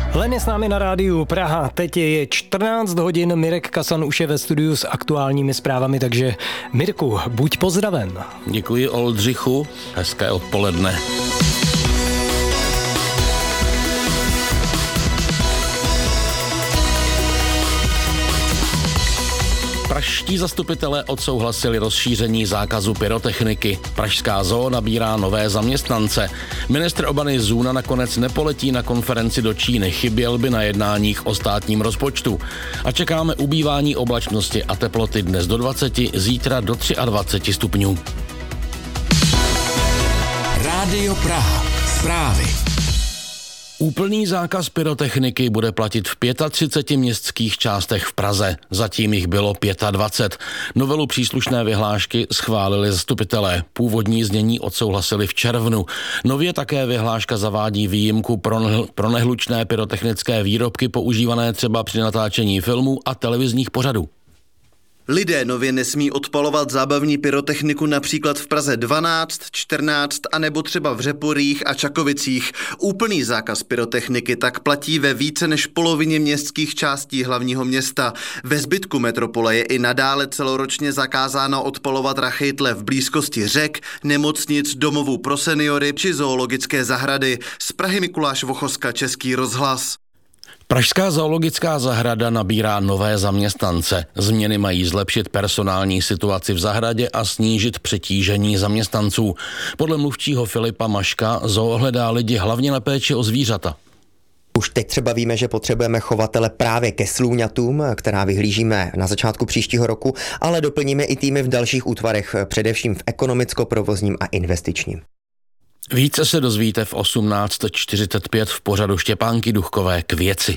Len je s námi na rádiu Praha. Teď je 14 hodin, Mirek Kasan už je ve studiu s aktuálními zprávami, takže Mirku, buď pozdraven. Děkuji Oldřichu, hezké odpoledne. Pražští zastupitelé odsouhlasili rozšíření zákazu pyrotechniky. Pražská zoo nabírá nové zaměstnance. Ministr obrany Zuna nakonec nepoletí na konferenci do Číny, chyběl by na jednáních o státním rozpočtu. A čekáme ubývání oblačnosti a teploty dnes do 20, zítra do 23 stupňů. Rádio Praha. Zprávy. Úplný zákaz pyrotechniky bude platit v 35 městských částech v Praze. Zatím jich bylo 25. Novelu příslušné vyhlášky schválili zastupitelé. Původní znění odsouhlasili v červnu. Nově také vyhláška zavádí výjimku pro nehlučné pyrotechnické výrobky používané třeba při natáčení filmů a televizních pořadů. Lidé nově nesmí odpalovat zábavní pyrotechniku například v Praze 12, 14 a nebo třeba v Řeporích a Čakovicích. Úplný zákaz pyrotechniky tak platí ve více než polovině městských částí hlavního města. Ve zbytku metropole je i nadále celoročně zakázáno odpalovat rachejtle v blízkosti řek, nemocnic, domovů pro seniory či zoologické zahrady. Z Prahy Mikuláš Vochoska, Český rozhlas. Pražská zoologická zahrada nabírá nové zaměstnance. Změny mají zlepšit personální situaci v zahradě a snížit přetížení zaměstnanců. Podle mluvčího Filipa Maška zoo hledá lidi hlavně na péči o zvířata. Už teď třeba víme, že potřebujeme chovatele právě ke slůňatům, která vyhlížíme na začátku příštího roku, ale doplníme i týmy v dalších útvarech, především v ekonomicko-provozním a investičním. Více se dozvíte v 18:45 v pořadu Štěpánky Duchkové K věci.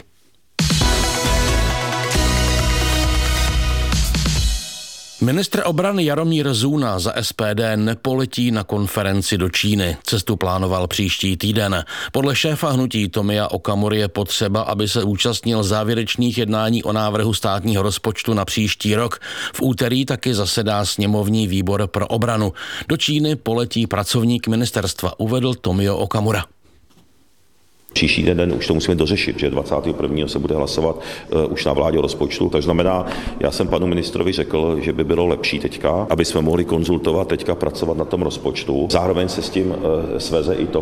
Ministr obrany Jaromír Zuna za SPD nepoletí na konferenci do Číny. Cestu plánoval příští týden. Podle šéfa hnutí Tomia Okamury je potřeba, aby se účastnil závěrečných jednání o návrhu státního rozpočtu na příští rok. V úterý taky zasedá sněmovní výbor pro obranu. Do Číny poletí pracovník ministerstva, uvedl Tomio Okamura. Příští den už to musíme dořešit, že 21. se bude hlasovat už na vládě o rozpočtu. Tak znamená, já jsem panu ministrovi řekl, že by bylo lepší teďka, aby jsme mohli konzultovat teďka pracovat na tom rozpočtu. Zároveň se s tím sveze i to,